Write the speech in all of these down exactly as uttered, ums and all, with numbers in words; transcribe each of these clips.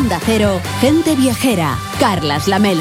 Onda Cero, Gente Viajera, Carlas Lamelo.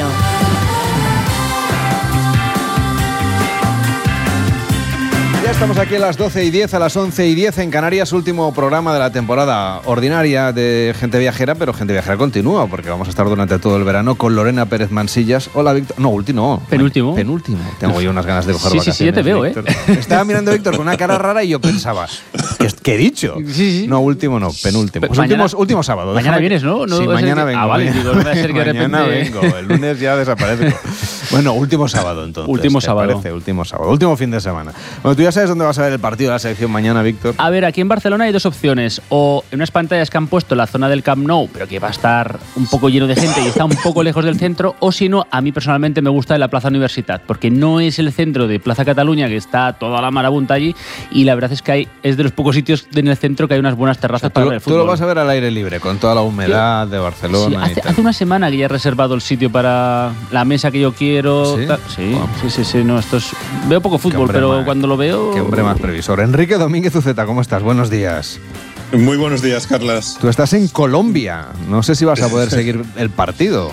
Ya estamos aquí a las doce y diez, a las once y diez en Canarias, último programa de la temporada ordinaria de Gente Viajera, pero Gente Viajera continúa, porque vamos a estar durante todo el verano con Lorena Pérez Mansillas. Hola, Víctor. No, último. Penúltimo. Penúltimo. Tengo yo unas ganas de coger sí, vacaciones. Sí, sí, ya te veo, Víctor. ¿eh? Estaba mirando a Víctor con una cara rara y yo pensaba, ¿qué, qué he dicho? Sí, sí. No, último no, penúltimo. Pues mañana, último, último sábado. Mañana Déjame vienes, ¿no? Que... no Sí, mañana que... vengo. Ah, vale, mañana, digo, no va a ser que de repente... mañana vengo, el lunes ya desaparezco. Bueno, último sábado entonces. Último sábado. Parece? Último sábado. Último fin de semana. Bueno, tú ya sabes dónde vas a ver el partido de la selección mañana, Víctor. A ver, aquí en Barcelona hay dos opciones. O en unas pantallas que han puesto en la zona del Camp Nou, pero que va a estar un poco lleno de gente y está un poco lejos del centro. O si no, a mí personalmente me gusta de la Plaza Universitat, porque no es el centro de Plaza Cataluña, que está toda la marabunta allí, y la verdad es que hay, es de los pocos sitios en el centro que hay unas buenas terrazas, o sea, tú, para ver el fútbol. Tú lo vas a ver al aire libre, con toda la humedad yo, de Barcelona. Sí, hace, y tal. hace una semana que ya he reservado el sitio para la mesa que yo quiero. ¿Sí? Tal. Sí, Wow. sí, sí, sí, no, esto es... Veo poco fútbol, pero más, cuando lo veo... Qué hombre más previsor. Enrique Domínguez Uceta, ¿cómo estás? Buenos días. Muy buenos días, Carlas. Tú estás en Colombia. No sé si vas a poder seguir el partido.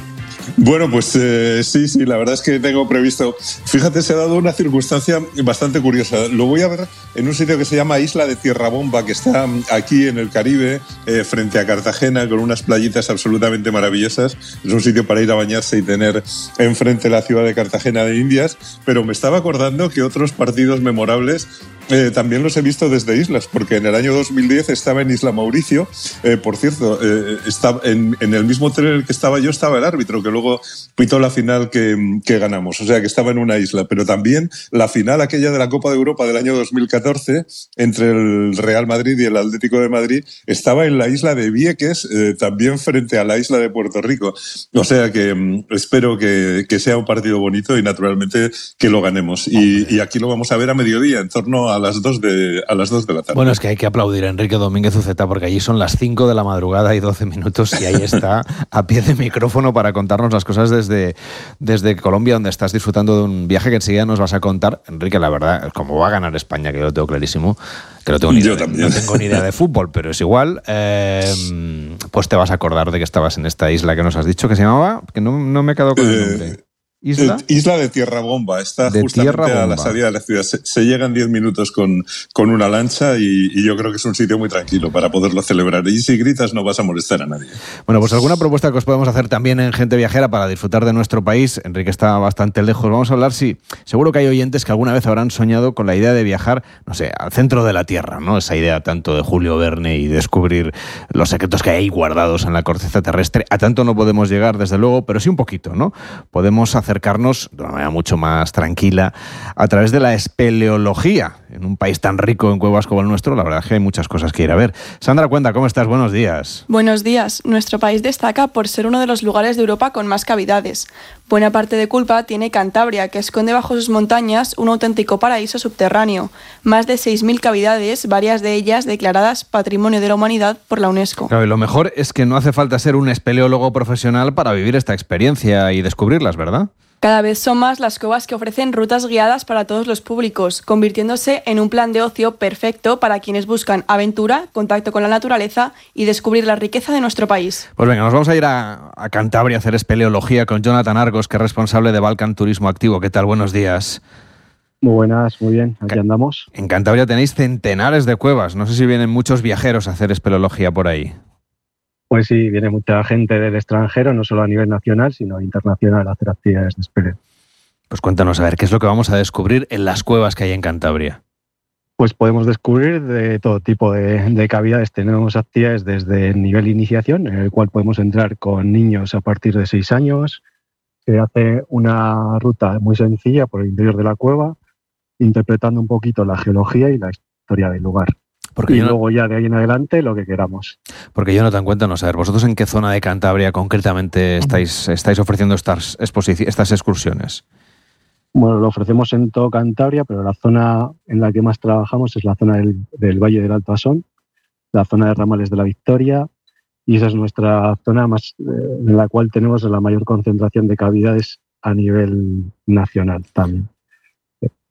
Bueno, pues eh, sí, sí, la verdad es que tengo previsto. Fíjate, se ha dado una circunstancia bastante curiosa. Lo voy a ver en un sitio que se llama Isla de Tierrabomba, que está aquí en el Caribe, eh, frente a Cartagena, con unas playitas absolutamente maravillosas. Es un sitio para ir a bañarse y tener enfrente la ciudad de Cartagena de Indias. Pero me estaba acordando que otros partidos memorables Eh, también los he visto desde islas, porque en el año dos mil diez estaba en Isla Mauricio. Eh, por cierto, eh, estaba en, en el mismo hotel en el que estaba yo estaba el árbitro, que luego pitó la final que, que ganamos. O sea, que estaba en una isla. Pero también la final aquella de la Copa de Europa del año dos mil catorce, entre el Real Madrid y el Atlético de Madrid, estaba en la isla de Vieques, eh, también frente a la isla de Puerto Rico. O sea que mm, espero que, que sea un partido bonito y naturalmente que lo ganemos. Y, y aquí lo vamos a ver a mediodía, en torno a las dos de, a las dos de la tarde. Bueno, es que hay que aplaudir a Enrique Domínguez Uceta, porque allí son las cinco de la madrugada y doce minutos y ahí está a pie de micrófono para contarnos las cosas desde, desde Colombia, donde estás disfrutando de un viaje que enseguida nos vas a contar. Enrique, la verdad, como va a ganar España, que yo lo tengo clarísimo, que no tengo ni, yo idea, también. no tengo ni idea de fútbol, pero es igual, eh, pues te vas a acordar de que estabas en esta isla que nos has dicho, que se llamaba, que no, no me he quedado con el nombre. Eh... ¿Isla? Isla de Tierrabomba, está de justamente Tierra a la salida de la ciudad. Se, se llega en diez minutos con, con una lancha y, y yo creo que es un sitio muy tranquilo para poderlo celebrar. Y si gritas no vas a molestar a nadie. Bueno, pues alguna propuesta que os podemos hacer también en Gente Viajera para disfrutar de nuestro país. Enrique está bastante lejos. Vamos a hablar, sí, seguro que hay oyentes que alguna vez habrán soñado con la idea de viajar, no sé, al centro de la Tierra, ¿no? Esa idea tanto de Julio Verne y descubrir los secretos que hay guardados en la corteza terrestre. A tanto no podemos llegar, desde luego, pero sí un poquito, ¿no? Podemos acercarnos de una manera mucho más tranquila a través de la espeleología. En un país tan rico en cuevas como el nuestro, la verdad es que hay muchas cosas que ir a ver. Sandra Cuenda, ¿cómo estás? Buenos días. Buenos días. Nuestro país destaca por ser uno de los lugares de Europa con más cavidades. Buena parte de culpa tiene Cantabria, que esconde bajo sus montañas un auténtico paraíso subterráneo. Más de seis mil cavidades, varias de ellas declaradas Patrimonio de la Humanidad por la UNESCO. Claro, y lo mejor es que no hace falta ser un espeleólogo profesional para vivir esta experiencia y descubrirlas, ¿verdad? Cada vez son más las cuevas que ofrecen rutas guiadas para todos los públicos, convirtiéndose en un plan de ocio perfecto para quienes buscan aventura, contacto con la naturaleza y descubrir la riqueza de nuestro país. Pues venga, nos vamos a ir a, a Cantabria a hacer espeleología con Jonathan Argos, que es responsable de Balkan Turismo Activo. ¿Qué tal? Buenos días. Muy buenas, muy bien, aquí andamos. En Cantabria tenéis centenares de cuevas. No sé si vienen muchos viajeros a hacer espeleología por ahí. Pues sí, viene mucha gente del extranjero, no solo a nivel nacional, sino internacional, a hacer actividades de espeleo. Pues cuéntanos, a ver, ¿qué es lo que vamos a descubrir en las cuevas que hay en Cantabria? Pues podemos descubrir de todo tipo de, de cavidades. Tenemos actividades desde el nivel de iniciación, en el cual podemos entrar con niños a partir de seis años. Se hace una ruta muy sencilla por el interior de la cueva, interpretando un poquito la geología y la historia del lugar. Porque y no, luego ya de ahí en adelante lo que queramos. Porque yo no te cuento, no saber, ¿vosotros en qué zona de Cantabria concretamente estáis, estáis ofreciendo estas, exposici- estas excursiones? Bueno, lo ofrecemos en todo Cantabria, pero la zona en la que más trabajamos es la zona del, del Valle del Alto Asón, la zona de Ramales de la Victoria, y esa es nuestra zona más eh, en la cual tenemos la mayor concentración de cavidades a nivel nacional también.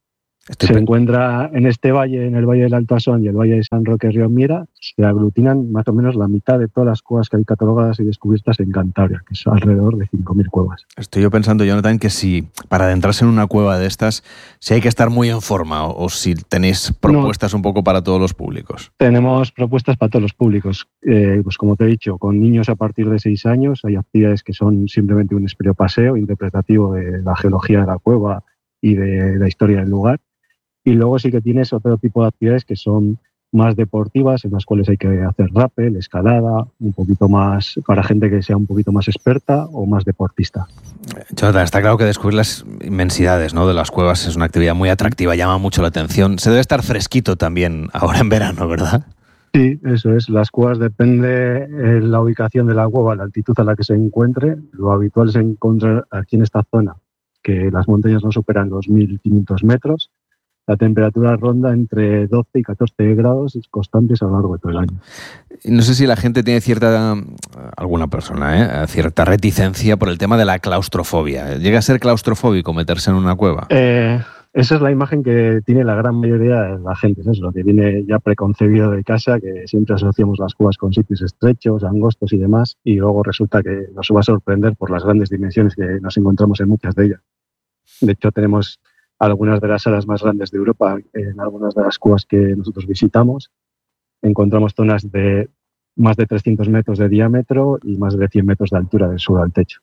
Estoy se encuentra en este valle, en el Valle del Alto Asón y el Valle de San Roque Río Miera, se aglutinan más o menos la mitad de todas las cuevas que hay catalogadas y descubiertas en Cantabria, que es alrededor de cinco mil cuevas. Estoy yo pensando, Jonathan, que si para adentrarse en una cueva de estas, si hay que estar muy en forma o, o si tenéis propuestas no, un poco para todos los públicos. Tenemos propuestas para todos los públicos. Eh, pues como te he dicho, con niños a partir de seis años hay actividades que son simplemente un paseo interpretativo de la geología de la cueva y de la historia del lugar. Y luego sí que tienes otro tipo de actividades que son más deportivas, en las cuales hay que hacer rappel, escalada, un poquito más para gente que sea un poquito más experta o más deportista. Jonathan, está claro que descubrir las inmensidades, ¿no?, de las cuevas es una actividad muy atractiva, llama mucho la atención. Se debe estar fresquito también ahora en verano, ¿verdad? Sí, eso es. Las cuevas depende de la ubicación de la cueva, la altitud a la que se encuentre. Lo habitual es encontrar aquí en esta zona que las montañas no superan los mil quinientos metros. La temperatura ronda entre doce y catorce grados constantes a lo largo de todo el año. No sé si la gente tiene cierta, alguna persona, ¿eh? cierta reticencia por el tema de la claustrofobia. ¿Llega a ser claustrofóbico meterse en una cueva? Eh, esa es la imagen que tiene la gran mayoría de la gente. Es lo que viene ya preconcebido de casa, que siempre asociamos las cuevas con sitios estrechos, angostos y demás, y luego resulta que nos va a sorprender por las grandes dimensiones que nos encontramos en muchas de ellas. De hecho, tenemos algunas de las salas más grandes de Europa en algunas de las cuevas que nosotros visitamos. Encontramos zonas de más de trescientos metros de diámetro y más de cien metros de altura del suelo al techo.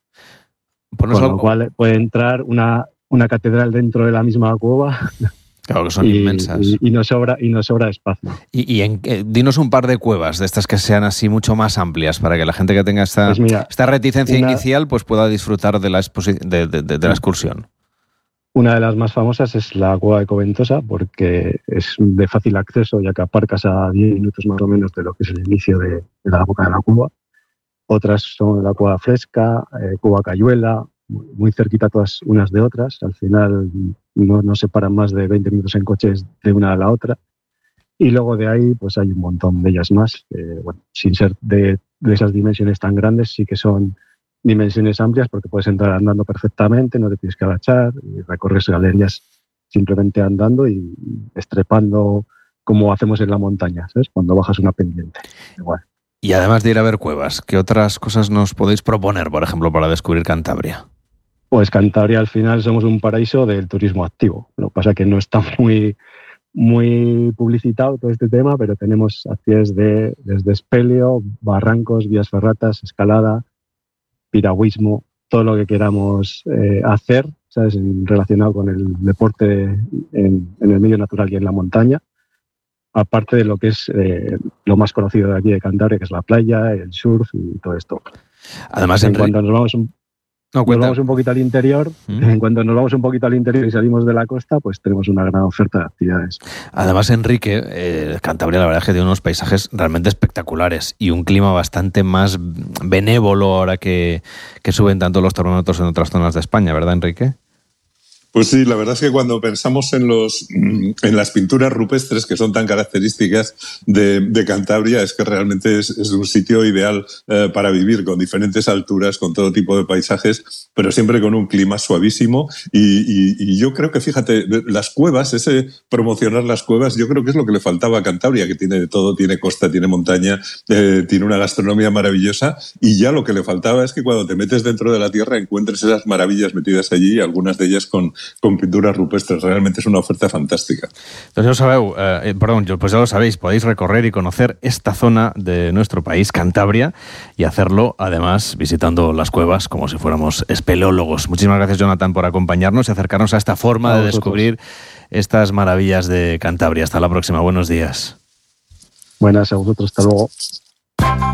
Con algo. Lo cual puede entrar una, una catedral dentro de la misma cueva. Claro que son y, inmensas. Y, y, nos sobra, y nos sobra espacio. Y, y en, eh, dinos un par de cuevas de estas que sean así mucho más amplias para que la gente que tenga esta, pues mira, esta reticencia una, inicial pues pueda disfrutar de la, exposi- de, de, de, de la excursión. Una de las más famosas es la cueva de Coventosa, porque es de fácil acceso, ya que aparcas a diez minutos más o menos de lo que es el inicio de, de la boca de la cueva. Otras son la cueva Fresca, eh, cueva Cayuela, muy cerquita todas unas de otras. Al final no nos separan más de veinte minutos en coches de una a la otra. Y luego de ahí pues hay un montón de ellas más. Eh, bueno, sin ser de, de esas dimensiones tan grandes, sí que son dimensiones amplias porque puedes entrar andando perfectamente, no te tienes que agachar y recorres galerías simplemente andando y estrepando como hacemos en la montaña, ¿sabes? Cuando bajas una pendiente. Igual. Y además de ir a ver cuevas, ¿qué otras cosas nos podéis proponer, por ejemplo, para descubrir Cantabria? Pues Cantabria al final somos un paraíso del turismo activo. Lo que pasa es que no está muy, muy publicitado todo este tema, pero tenemos actividades de, desde espeleo, barrancos, vías ferratas, escalada, piragüismo, todo lo que queramos eh, hacer, ¿sabes?, relacionado con el deporte en, en el medio natural y en la montaña, aparte de lo que es eh, lo más conocido de aquí de Cantabria, que es la playa, el surf y todo esto. Además, en Enrique, cuanto nos vamos un, no, nos vamos un poquito al interior, ¿Mm? en cuanto nos vamos un poquito al interior y salimos de la costa, pues tenemos una gran oferta de actividades. Además, Enrique, eh, Cantabria la verdad es que tiene unos paisajes realmente espectaculares y un clima bastante más benévolo ahora que, que suben tanto los termómetros en otras zonas de España, ¿verdad, Enrique? Pues sí, la verdad es que cuando pensamos en los en las pinturas rupestres que son tan características de, de Cantabria, es que realmente es, es un sitio ideal eh, para vivir, con diferentes alturas, con todo tipo de paisajes, pero siempre con un clima suavísimo. Y, y, y yo creo que, fíjate, las cuevas, ese promocionar las cuevas, yo creo que es lo que le faltaba a Cantabria, que tiene de todo, tiene costa, tiene montaña, eh, tiene una gastronomía maravillosa, y ya lo que le faltaba es que cuando te metes dentro de la tierra encuentres esas maravillas metidas allí, algunas de ellas con con pinturas rupestres. Realmente es una oferta fantástica. Entonces, ya lo sabéis, eh, perdón, pues ya lo sabéis, podéis recorrer y conocer esta zona de nuestro país, Cantabria, y hacerlo, además, visitando las cuevas como si fuéramos espeleólogos. Muchísimas gracias, Jonathan, por acompañarnos y acercarnos a esta forma a de vosotros. Descubrir estas maravillas de Cantabria. Hasta la próxima. Buenos días. Buenas a vosotros. Hasta luego.